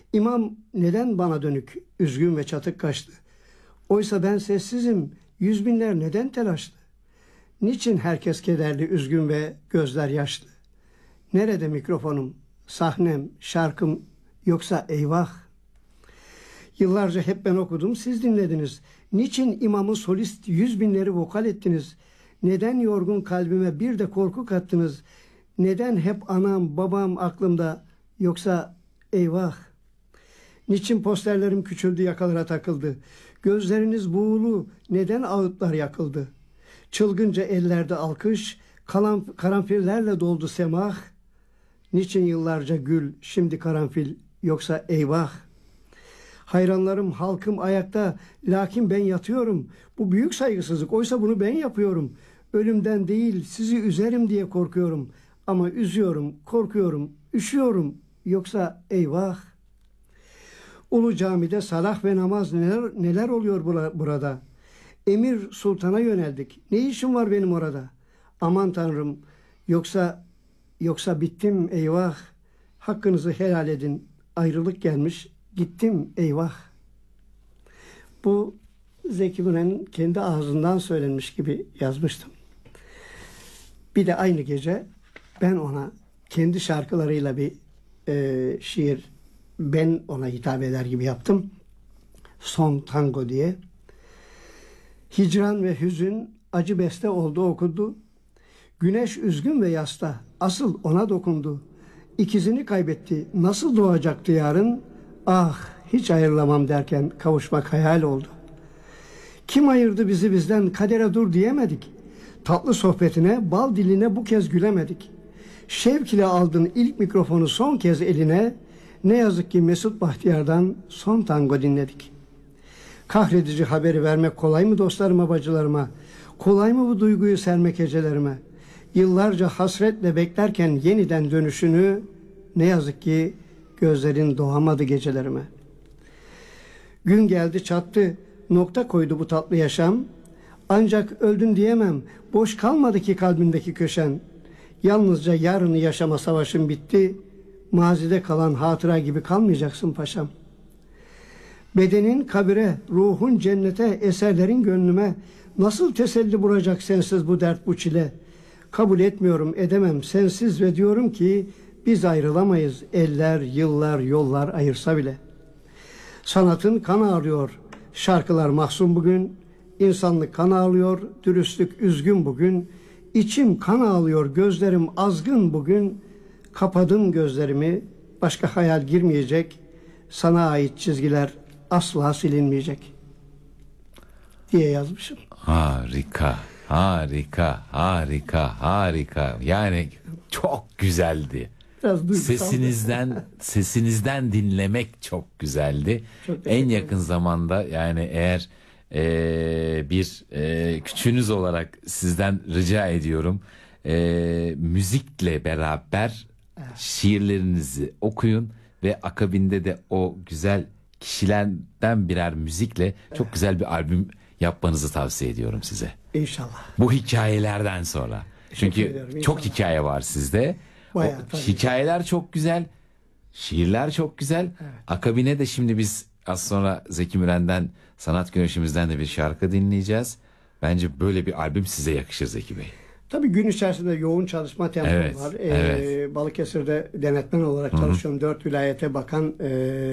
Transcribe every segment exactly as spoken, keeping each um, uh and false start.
İmam neden bana dönük, üzgün ve çatık kaşlı? Oysa ben sessizim, yüz binler neden telaşlı? Niçin herkes kederli, üzgün ve gözler yaşlı? Nerede mikrofonum, sahnem, şarkım, yoksa eyvah? Yıllarca hep ben okudum, siz dinlediniz. Niçin imamı solist yüz binleri vokal ettiniz? Neden yorgun kalbime bir de korku kattınız? Neden hep anam, babam aklımda, yoksa eyvah? Niçin posterlerim küçüldü, yakalara takıldı? Gözleriniz buğulu, neden ağıtlar yakıldı? Çılgınca ellerde alkış, kalan, karanfillerle doldu semah. Niçin yıllarca gül, şimdi karanfil, yoksa eyvah? Hayranlarım, halkım ayakta, lakin ben yatıyorum. Bu büyük saygısızlık, oysa bunu ben yapıyorum. Ölümden değil, sizi üzerim diye korkuyorum. Ama üzüyorum, korkuyorum, üşüyorum, yoksa eyvah? Ulu camide salah ve namaz, neler, neler oluyor burada? Emir sultana yöneldik. Ne işim var benim orada? Aman Tanrım, yoksa yoksa bittim eyvah. Hakkınızı helal edin. Ayrılık gelmiş, gittim eyvah. Bu Zeki Müren'in kendi ağzından söylenmiş gibi yazmıştım. Bir de aynı gece ben ona kendi şarkılarıyla bir e, şiir, ben ona hitap eder gibi yaptım. Son Tango diye. Hicran ve hüzün acı beste oldu okudu. Güneş üzgün ve yasta, asıl ona dokundu. İkizini kaybetti, nasıl doğacaktı yarın? Ah, hiç ayrılamam derken kavuşmak hayal oldu. Kim ayırdı bizi bizden, kadere dur diyemedik. Tatlı sohbetine, bal diline bu kez gülemedik. Şevk ile aldın ilk mikrofonu son kez eline. Ne yazık ki Mesut Bahtiyar'dan son tango dinledik. Kahredici haberi vermek kolay mı dostlarıma, bacılarıma? Kolay mı bu duyguyu sermek hecelerime? Yıllarca hasretle beklerken yeniden dönüşünü, ne yazık ki gözlerin doğamadı gecelerime. Gün geldi çattı, nokta koydu bu tatlı yaşam. Ancak öldüm diyemem, boş kalmadı ki kalbindeki köşen. Yalnızca yarını yaşama savaşın bitti. Mazide kalan hatıra gibi kalmayacaksın paşam. Bedenin kabire, ruhun cennete, eserlerin gönlüme. Nasıl teselli bulacak sensiz bu dert, bu çile? Kabul etmiyorum, edemem sensiz ve diyorum ki biz ayrılamayız, eller, yıllar, yollar ayırsa bile. Sanatın kan ağlıyor, şarkılar mahzun bugün. İnsanlık kan ağlıyor, dürüstlük üzgün bugün. İçim kan ağlıyor, gözlerim azgın bugün. Kapadım gözlerimi, başka hayal girmeyecek. Sana ait çizgiler asla silinmeyecek diye yazmışım. Harika, harika, harika, harika. Yani çok güzeldi. Biraz sesinizden sesinizden dinlemek çok güzeldi. Çok en yakın zamanda, yani eğer e, bir e, küçüğünüz olarak sizden rica ediyorum, e, müzikle beraber evet, şiirlerinizi okuyun ve akabinde de o güzel kişilerden birer müzikle çok evet, güzel bir albüm yapmanızı tavsiye ediyorum size. İnşallah. Bu hikayelerden sonra. Çünkü çok hikaye var sizde. Bayağı, o, hikayeler çok güzel. Şiirler çok güzel. Evet. Akabine de şimdi biz az sonra Zeki Müren'den, sanat güneşimizden de bir şarkı dinleyeceğiz. Bence böyle bir albüm size yakışır Zeki Bey. Tabii gün içerisinde yoğun çalışma tempom evet, var. Ee, evet. Balıkesir'de denetmen olarak Hı-hı. çalışıyorum. Dört vilayete bakan e,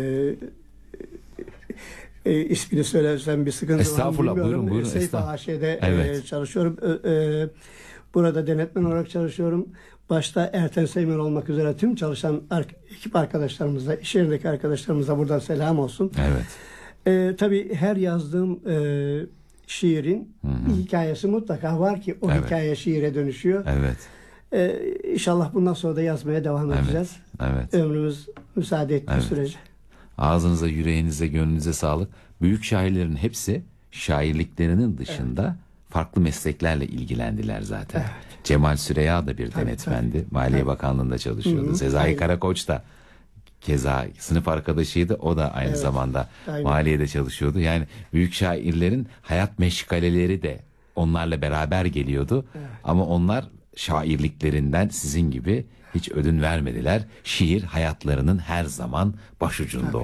e, ismini söylersem bir sıkıntı var. Estağfurullah, buyurun buyurun. Seyfa A Ş'de evet. e, çalışıyorum. E, e, burada denetmen olarak çalışıyorum. Başta Erten Seymen olmak üzere tüm çalışan ekip arkadaşlarımıza, iş yerindeki arkadaşlarımıza buradan selam olsun. Evet. E, tabii her yazdığım e, şiirin Hı-hı. bir hikayesi mutlaka var ki o evet, hikaye şiire dönüşüyor. Evet. Ee, inşallah bundan sonra da yazmaya devam evet, edeceğiz. Evet. Ömrümüz müsaade ettiği evet. sürece. Ağzınıza, yüreğinize, gönlünüze sağlık. Büyük şairlerin hepsi şairliklerinin dışında evet, farklı mesleklerle ilgilendiler zaten. Evet. Cemal Süreya da bir tabii, denetmendi. Tabii. Maliye tabii. Bakanlığı'nda çalışıyordu. Hı-hı. Sezai Aynen. Karakoç da keza sınıf arkadaşıydı. O da aynı evet, zamanda Aynen. maliyede çalışıyordu. Yani büyük şairlerin hayat meşgaleleri de onlarla beraber geliyordu. Evet. Ama onlar şairliklerinden sizin gibi hiç ödün vermediler. Şiir hayatlarının her zaman başucunda